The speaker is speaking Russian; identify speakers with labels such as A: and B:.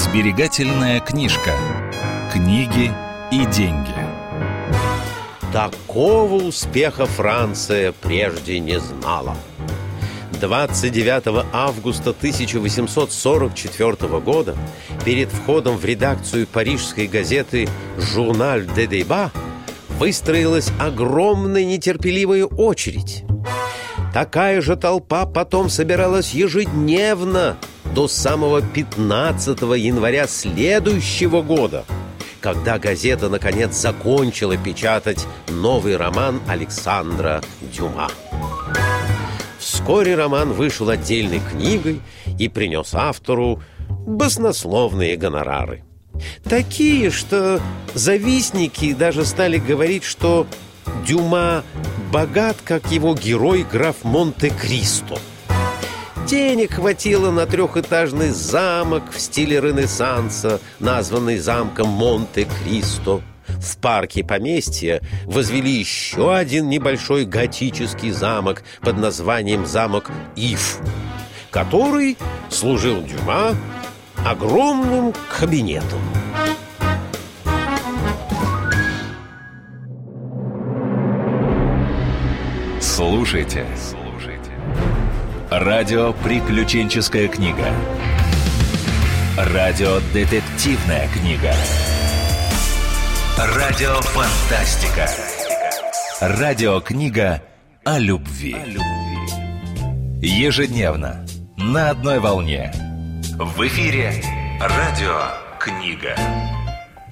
A: Сберегательная книжка. Книги и деньги.
B: Такого успеха Франция прежде не знала. 29 августа 1844 года перед входом в редакцию парижской газеты «Журналь де Débat» выстроилась огромная нетерпеливая очередь. Такая же толпа потом собиралась ежедневно до самого 15 января следующего года, когда газета, наконец, закончила печатать новый роман Александра Дюма. Вскоре роман вышел отдельной книгой и принес автору баснословные гонорары. Такие, что завистники даже стали говорить, что Дюма богат, как его герой граф Монте-Кристо. Денег хватило на трехэтажный замок в стиле Ренессанса, названный замком Монте-Кристо. В парке поместья возвели еще один небольшой готический замок под названием замок Иф, который служил Дюма огромным кабинетом.
A: Слушайте. Радио «Приключенческая книга». Радио-детективная книга. Радио-фантастика. Радиокнига о любви. Ежедневно на одной волне. В эфире «Радиокнига».